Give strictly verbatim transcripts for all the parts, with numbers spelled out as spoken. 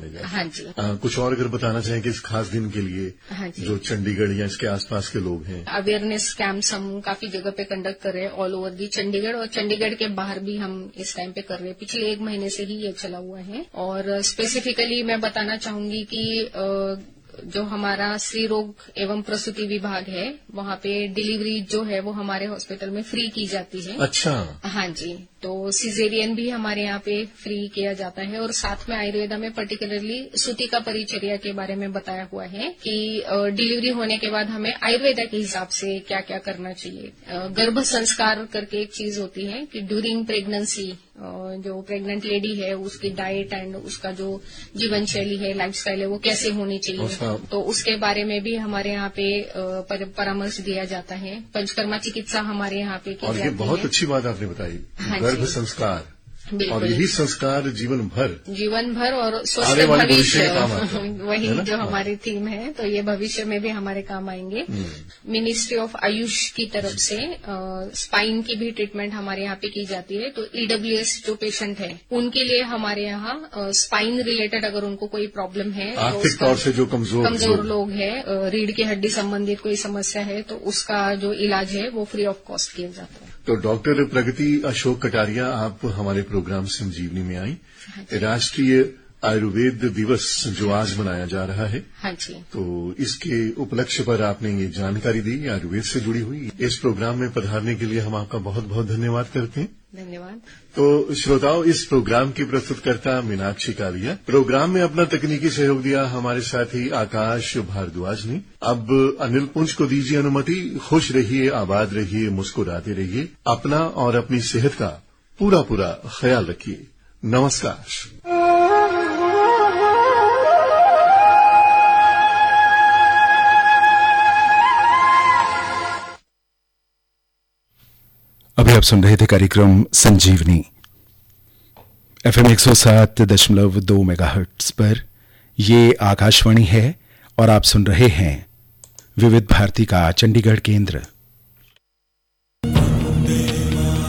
माने जाते हैं। हाँ जी। आ, कुछ और अगर बताना चाहें कि इस खास दिन के लिए हाँ जी। जो चंडीगढ़ या इसके आसपास के लोग हैं, अवेयरनेस कैंप्स हम काफी जगह पे कंडक्ट कर रहे हैं ऑल ओवर दी चंडीगढ़, और चंडीगढ़ के बाहर भी हम इस टाइम पे कर रहे हैं। पिछले एक महीने से ही ये चला हुआ है। और स्पेसिफिकली मैं बताना चाहूंगी कि आ, जो हमारा स्त्री रोग एवं प्रसूति विभाग है, वहाँ पे डिलीवरी जो है वो हमारे हॉस्पिटल में फ्री की जाती है। अच्छा। हाँ जी। तो सिजेरियन भी हमारे यहाँ पे फ्री किया जाता है, और साथ में आयुर्वेदा में पर्टिकुलरली सूतिका परिचर्या के बारे में बताया हुआ है कि डिलीवरी होने के बाद हमें आयुर्वेदा के हिसाब से क्या क्या करना चाहिए। गर्भ संस्कार करके एक चीज होती है कि ड्यूरिंग प्रेगनेंसी जो प्रेग्नेंट लेडी है उसकी डाइट एंड उसका जो जीवन शैली है, लाइफस्टाइल है, वो कैसे होनी चाहिए, तो उसके बारे में भी हमारे यहाँ पे परामर्श दिया जाता है। पंचकर्मा चिकित्सा हमारे यहाँ पे की और जाती है। ये बहुत अच्छी बात आपने बताई। हाँ, गर्भ संस्कार, और यही संस्कार जीवन भर जीवन भर और स्वस्थ भविष्य वही जो हमारी थीम है, तो ये भविष्य में भी हमारे काम आएंगे। मिनिस्ट्री ऑफ आयुष की तरफ से आ, स्पाइन की भी ट्रीटमेंट हमारे यहाँ पे की जाती है। तो ईडब्ल्यूएस जो पेशेंट है उनके लिए हमारे यहाँ स्पाइन रिलेटेड अगर उनको कोई प्रॉब्लम है, आर्थिक तौर से जो कमजोर कमजोर लोग हैं, रीढ़ की हड्डी संबंधित कोई समस्या है, तो उसका जो इलाज है वो फ्री ऑफ कॉस्ट किया जाता है। तो डॉक्टर प्रगति अशोक कटारिया, आप हमारे प्रोग्राम संजीवनी में आई। राष्ट्रीय आयुर्वेद दिवस जो आज मनाया जा रहा है, हाँ जी, तो इसके उपलक्ष्य पर आपने ये जानकारी दी आयुर्वेद से जुड़ी हुई। इस प्रोग्राम में पधारने के लिए हम आपका बहुत बहुत धन्यवाद करते हैं। धन्यवाद। तो श्रोताओं, इस प्रोग्राम की प्रस्तुतकर्ता मीनाक्षी कालिया, प्रोग्राम में अपना तकनीकी सहयोग दिया हमारे साथी आकाश भारद्वाज ने। अब अनिल पुंज को दीजिए अनुमति। खुश रहिए, आबाद रहिए, मुस्कुराते रहिए, अपना और अपनी सेहत का पूरा पूरा ख्याल रखिए। नमस्कार। अभी आप सुन रहे थे कार्यक्रम संजीवनी एफएम एक सौ सात दशमलव दो मेगाहर्ट्ज पर। ये आकाशवाणी है और आप सुन रहे हैं विविध भारती का चंडीगढ़ केंद्र।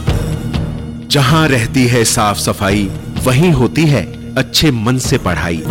जहां रहती है साफ सफाई, वहीं होती है अच्छे मन से पढ़ाई।